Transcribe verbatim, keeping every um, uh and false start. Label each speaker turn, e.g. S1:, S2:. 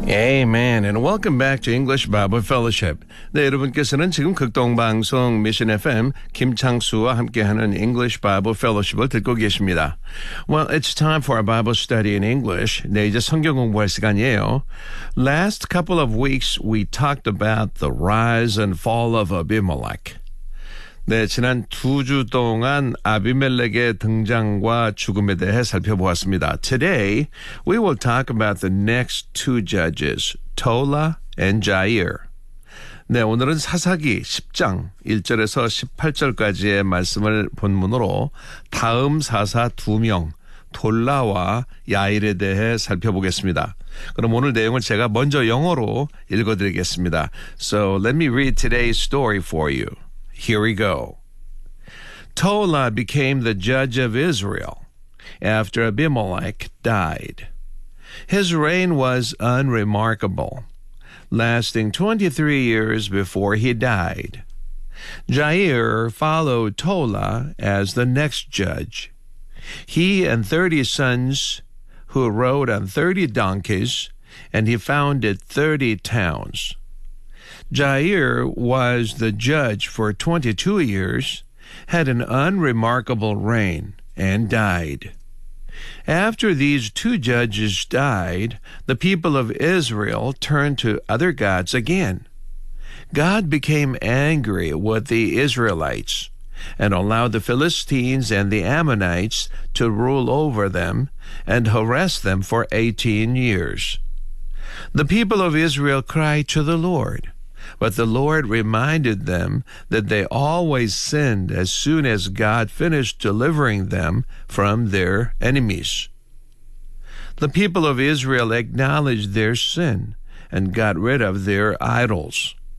S1: Amen. And welcome back to English Bible Fellowship. 네, 여러분께서는 지금 극동방송 미션 에프엠 김창수와 함께하는 English Bible Fellowship을 듣고 계십니다. Well, it's time for our Bible study in English. 네, 이제 성경 공부할 시간이에요. Last couple of weeks, we talked about the rise and fall of Abimelech. 네, 지난 두 주 동안 아비멜렉의 등장과 죽음에 대해 살펴보았습니다. Today, we will talk about the next two judges, Tola and Jair. 네, 오늘은 사사기 십 장 일 절에서 십팔 절까지의 말씀을 본문으로 다음 사사 두 명, 톨라와 야일에 대해 살펴보겠습니다. 그럼 오늘 내용을 제가 먼저 영어로 읽어드리겠습니다. So let me read today's story for you. Here we go. Tola became the judge of Israel after Abimelech died. His reign was unremarkable, lasting twenty-three years before he died. Jair followed Tola as the next judge. He and thirty sons who rode on thirty donkeys, and he founded thirty towns. Jair was the judge for twenty-two years, had an unremarkable reign, and died. After these two judges died, the people of Israel turned to other gods again. God became angry with the Israelites and allowed the Philistines and the Ammonites to rule over them and harass them for eighteen years. The people of Israel cried to the Lord, but the Lord reminded them that they always sinned as soon as God finished delivering them from their enemies. The people of Israel acknowledged their sin and got rid of their idols.